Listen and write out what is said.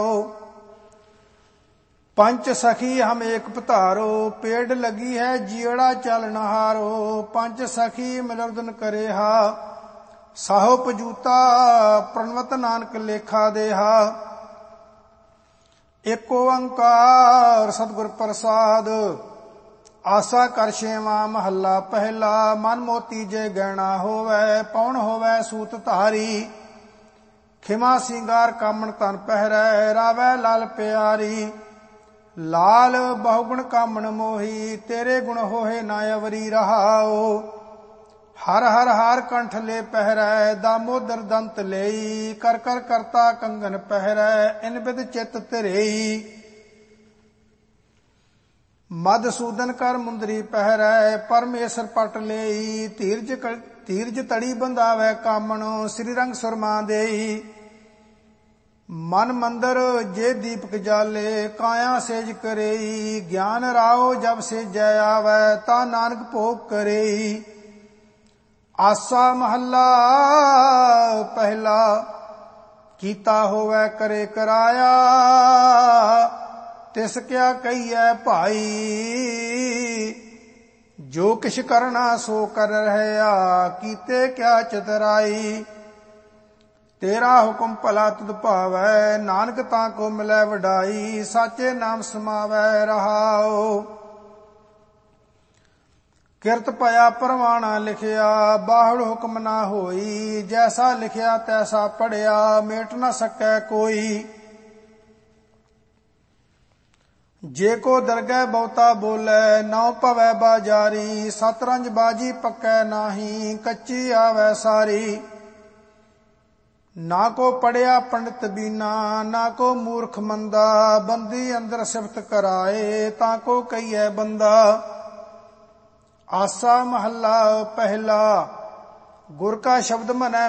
पंच सखी हम एक पधारो, पेड़ लगी है जियड़ा चल नहारो। पंच सखी मिलर्दन करेहा, साहो पजूता प्रणवत नानक लेखा देहा। एक ओंकार सतगुर प्रसाद, आसा कर छेवा महला पहला। मन मोती जे गहना होवै, पौन होवै सूत धारी। खिमा सिंगार कामन तन पहरै, रावै लाल प्यारी। लाल बहुगुण कामन मोही, तेरे गुण होहे ना अवरी रहाओ। हर हर हार कंठ ले पहरै, दामोदर दंत लेई। कर कर करता कंगन पहरै, इन बिद चित तिरेई। मधुसूदन कर मुंदरी पहरै, परमेश्वर पट लेई। धीरज तड़ी बंधावै कामन, श्री रंग सुरमा देई। मन मंदिर जे दीपक जाले, काया सेज करेई। ज्ञान राओ जब से जय आवै, ता नानक भोग करेई। आसा महला पहला, कीता होवै करे कराया। तिस क्या कहिए भाई, जो किछ करना सो कर रहया। कीते क्या चतुराई, तेरा हुक्म भला तुद भावै। नानक ताको मिलै वडाई, साचे नाम समावै रहाओ। किरत पया परवाना लिखिया, बाहुड़ हुक्म ना होई। जैसा लिखिया तैसा पढ़िया, मेट न सकै कोई। जे को दरगह बहुता बोलै, नाउ पवै बाजारी। सतरंज बाजी पक्कै नाही, कच्ची आवै सारी। ना को पढ़िया पंडित बीना, ना को मूर्ख मंदा। बंदी अंदर सिफत कराए, ताको कहिए बंदा। आसा महला पहला, गुर का शब्द मनै